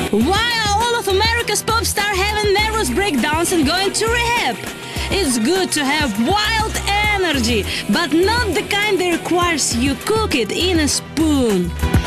Why are all of America's pop stars having nervous breakdowns and going to rehab? It's good to have wild energy, but not the kind that requires you cook it in a spoon.